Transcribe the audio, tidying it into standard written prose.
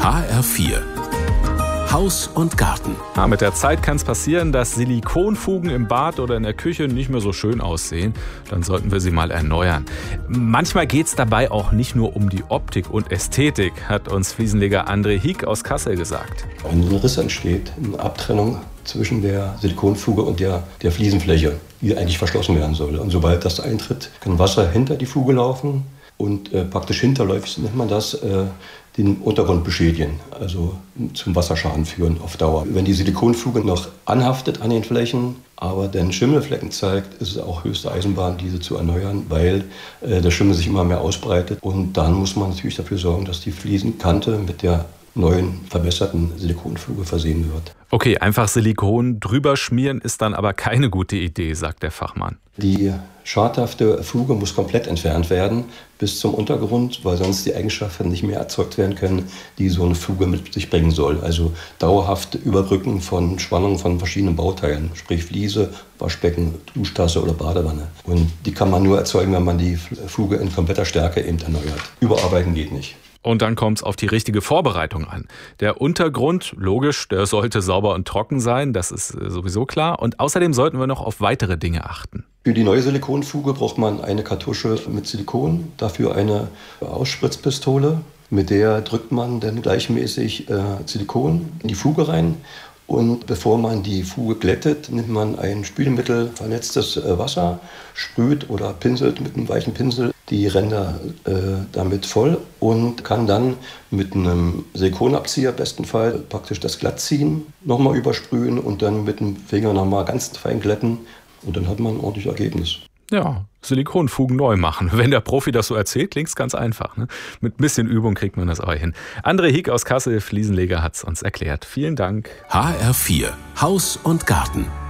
HR4 Haus und Garten. Ja, mit der Zeit kann es passieren, dass Silikonfugen im Bad oder in der Küche nicht mehr so schön aussehen. Dann sollten wir sie mal erneuern. Manchmal geht es dabei auch nicht nur um die Optik und Ästhetik, hat uns Fliesenleger André Hieck aus Kassel gesagt. Wenn ein Riss entsteht, eine Abtrennung zwischen der Silikonfuge und der Fliesenfläche, die eigentlich verschlossen werden soll. Und sobald das eintritt, kann Wasser hinter die Fuge laufen und praktisch hinterläufig, nennt man das, den Untergrund beschädigen, also zum Wasserschaden führen auf Dauer. Wenn die Silikonfuge noch anhaftet an den Flächen, aber dann Schimmelflecken zeigt, ist es auch höchste Eisenbahn, diese zu erneuern, weil der Schimmel sich immer mehr ausbreitet. Und dann muss man natürlich dafür sorgen, dass die Fliesenkante mit der neuen, verbesserten Silikonfuge versehen wird. Okay, einfach Silikon drüber schmieren ist dann aber keine gute Idee, sagt der Fachmann. Die schadhafte Fuge muss komplett entfernt werden bis zum Untergrund, weil sonst die Eigenschaften nicht mehr erzeugt werden können, die so eine Fuge mit sich bringen soll. Also dauerhafte Überbrücken von Spannungen von verschiedenen Bauteilen, sprich Fliese, Waschbecken, Duschtasse oder Badewanne. Und die kann man nur erzeugen, wenn man die Fuge in kompletter Stärke eben erneuert. Überarbeiten geht nicht. Und dann kommt es auf die richtige Vorbereitung an. Der Untergrund, logisch, der sollte sauber und trocken sein, das ist sowieso klar. Und außerdem sollten wir noch auf weitere Dinge achten. Für die neue Silikonfuge braucht man eine Kartusche mit Silikon, dafür eine Ausspritzpistole. Mit der drückt man dann gleichmäßig Silikon in die Fuge rein. Und bevor man die Fuge glättet, nimmt man ein Spülmittel, vernetztes Wasser, sprüht oder pinselt mit einem weichen Pinsel die Ränder damit voll und kann dann mit einem Silikonabzieher bestenfalls praktisch das glatt ziehen, nochmal übersprühen und dann mit dem Finger nochmal ganz fein glätten und dann hat man ein ordentliches Ergebnis. Ja, Silikonfugen neu machen. Wenn der Profi das so erzählt, klingt es ganz einfach. Ne? Mit ein bisschen Übung kriegt man das aber hin. André Hieck aus Kassel, Fliesenleger, hat es uns erklärt. Vielen Dank. HR4 Haus und Garten.